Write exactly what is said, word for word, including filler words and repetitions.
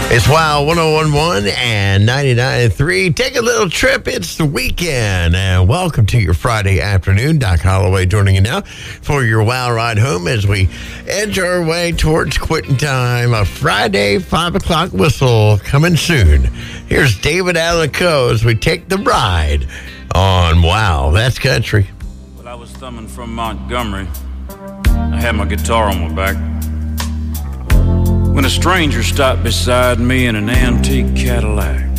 It's Wow one oh one point one and ninety-nine point three. Take a little trip. It's the weekend. And welcome to your Friday afternoon. Doc Holloway joining you now for your Wow Ride Home as we edge our way towards quitting time. A Friday five o'clock whistle coming soon. Here's David Allan Coe as we take the ride on Wow, That's Country. Well, I was thumbing from Montgomery. I had my guitar on my back when a stranger stopped beside me in an antique Cadillac.